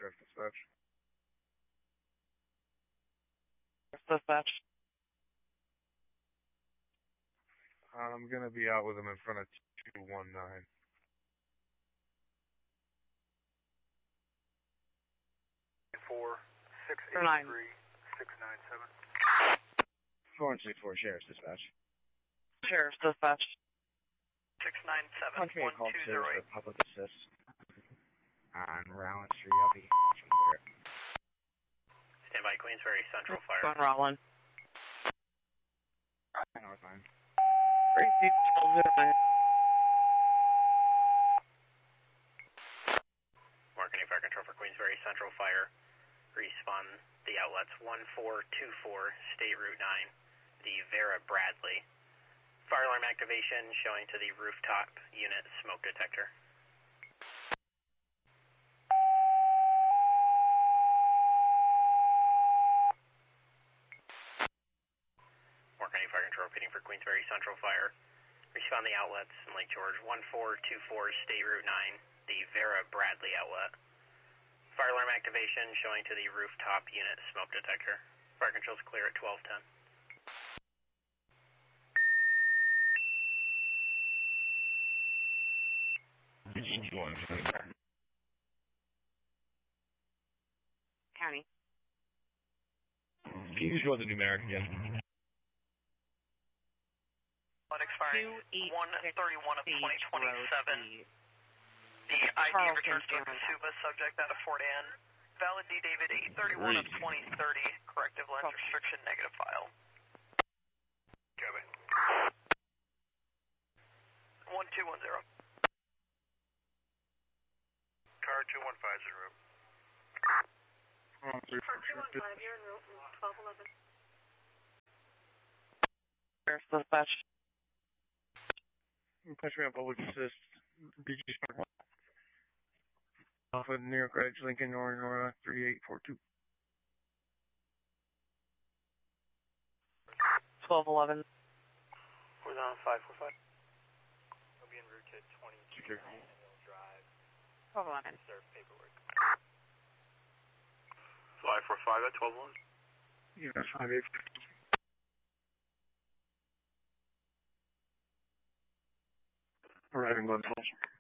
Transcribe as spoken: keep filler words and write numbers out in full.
Sheriff Dispatch. Dispatch. I'm gonna be out with him in front of two one nine. Four six eight three six nine seven. four one six four Sheriff's Dispatch. Sheriff's Dispatch. Six nine seven Country one call two service zero for eight. public assist on Rowan Street. I'll be watching for it. Stand by Queensbury Central Fire. Going Rollin. North line. Crazy twelve zero nine. Marketing Fire Control for Queensbury Central Fire. Respawn the outlets one four two four State Route nine, the Vera Bradley. Fire alarm activation showing to the rooftop unit smoke detector. Marketing Fire Control repeating for Queensbury Central Fire. Respond the outlets in Lake George one four two four State Route nine, the Vera Bradley outlet. Fire alarm activation showing to the rooftop unit smoke detector. Fire control's clear at twelve ten. County. Fuse was a numeric again. Expiring one thirty-one of twenty twenty-seven. The I D returns to Kasuba, subject out of Fort Ann. Valid D David eight thirty-one of twenty thirty. Corrective lens restriction negative file. Copy. one two one zero. Car two one five zero. Car two one five, you're in route twelve eleven. Sheriff's Dispatch. Catch me on public assist. B G Spark. Alpha New York Edge, Lincoln, Nora, Nora, three eight four two. twelve eleven. Who's on five four five? We'll be en route to twenty-two Centennial Drive. twelve eleven. Serve paperwork. five four five at twelve one? Yeah, that's five eight. Arriving on